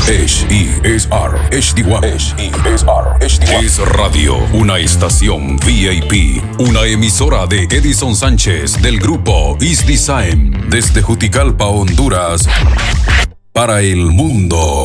HESR HD1. HESR HD1. Es Radio, una estación VIP, una emisora de Edison Sánchez del grupo East Design, desde Juticalpa, Honduras, para el mundo.